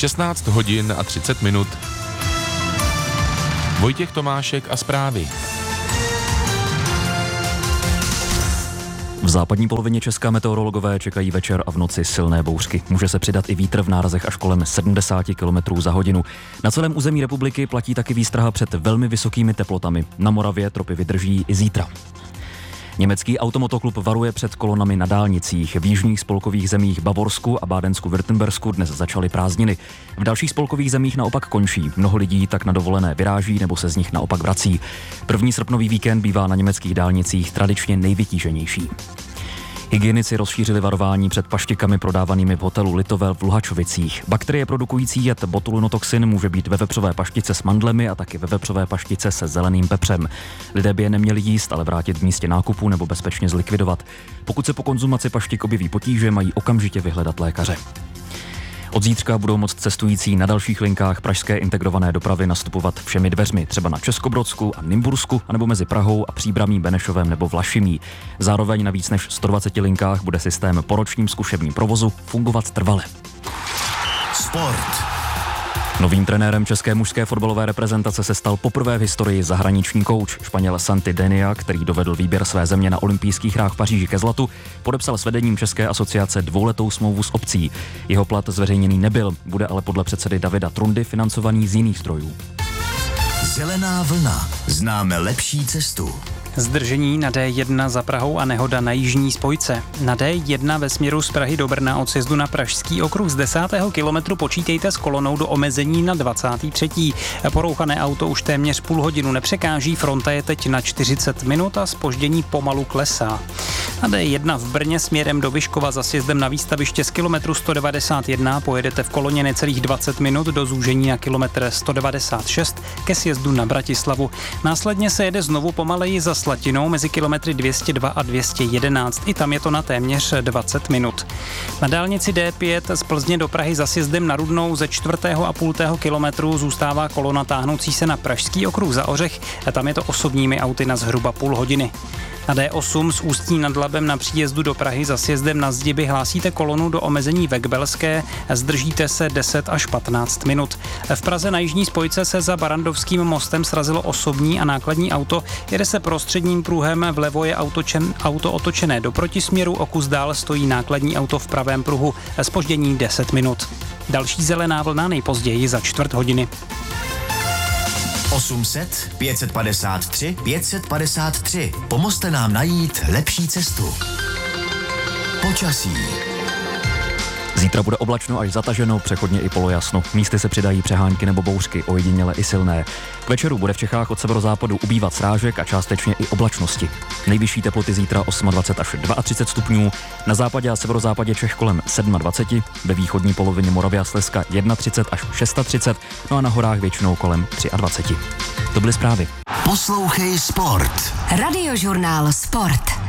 16 hodin a 30 minut. Vojtěch Tomášek a zprávy. V západní polovině Česka meteorologové čekají večer a v noci silné bouřky. Může se přidat i vítr v nárazech až kolem 70 km za hodinu. Na celém území republiky platí taky výstraha před velmi vysokými teplotami. Na Moravě tropy vydrží i zítra. Německý automotoklub varuje před kolonami na dálnicích. V jižních spolkových zemích Bavorsku a Bádensku-Württembersku dnes začaly prázdniny. V dalších spolkových zemích naopak končí. Mnoho lidí tak na dovolené vyráží nebo se z nich naopak vrací. První srpnový víkend bývá na německých dálnicích tradičně nejvytíženější. Hygienici rozšířili varování před paštikami prodávanými v hotelu Litovel v Luhačovicích. Bakterie produkující jed botuliноtoxin může být ve vepřové paštice s mandlemi a taky ve vepřové paštice se zeleným pepřem. Lidé by je neměli jíst, ale vrátit v místě nákupu nebo bezpečně zlikvidovat. Pokud se po konzumaci paštik objeví potíže, mají okamžitě vyhledat lékaře. Od zítřka budou moct cestující na dalších linkách pražské integrované dopravy nastupovat všemi dveřmi, třeba na Českobrodsku a Nymbursku, anebo mezi Prahou a Příbramí, Benešovem nebo Vlašimí. Zároveň na víc než 120 linkách bude systém po ročním zkušebním provozu fungovat trvale. Sport. Novým trenérem české mužské fotbalové reprezentace se stal poprvé v historii zahraniční kouč. Španěl Santi Denia, který dovedl výběr své země na olympijských hrách v Paříži ke zlatu, podepsal s vedením České asociace dvouletou smlouvu s opcí. Jeho plat zveřejněný nebyl, bude ale podle předsedy Davida Trundy financovaný z jiných zdrojů. Zelená vlna. Známe lepší cestu. Zdržení na D1 za Prahou a nehoda na jižní spojce. Na D1 ve směru z Prahy do Brna od sjezdu na Pražský okruh z 10. kilometru počítejte s kolonou do omezení na 23. Porouchané auto už téměř půl hodinu nepřekáží, fronta je teď na 40 minut a zpoždění pomalu klesá. Na D1 v Brně směrem do Vyškova za sjezdem na výstaviště z kilometru 191 pojedete v koloně necelých 20 minut do zúžení na kilometr 196 ke sjezdu na Bratislavu. Následně se jede znovu pomaleji za Slatinou mezi kilometry 202 a 211. I tam je to na téměř 20 minut. Na dálnici D5 z Plzně do Prahy za sjezdem na Rudnou ze 4,5 kilometru zůstává kolona táhnoucí se na Pražský okruh za Ořech a tam je to osobními auty na zhruba půl hodiny. Na D8 z Ústí nad Labem na příjezdu do Prahy za sjezdem na Zdiby hlásíte kolonu do omezení Vekbelské, zdržíte se 10 až 15 minut. V Praze na jižní spojce se za Barandovským mostem srazilo osobní a nákladní auto, jede se prostředním pruhem, vlevo je auto otočené do protisměru, o kus dál stojí nákladní auto v pravém pruhu, zpoždění 10 minut. Další zelená vlna nejpozději za čtvrt hodiny. 800 553 553. Pomozte nám najít lepší cestu. Počasí. Zítra bude oblačno až zataženo, přechodně i polojasno. Místy se přidají přehánky nebo bouřky, ojediněle i silné. K večeru bude v Čechách od severozápadu ubývat srážek a částečně i oblačnosti. Nejvyšší teploty zítra 28 až 32 stupňů, na západě a severozápadě Čech kolem 27, ve východní polovině Moravy a Slezska 31 až 36, no a na horách většinou kolem 23. To byly zprávy. Poslouchej Sport. Radiožurnál Sport.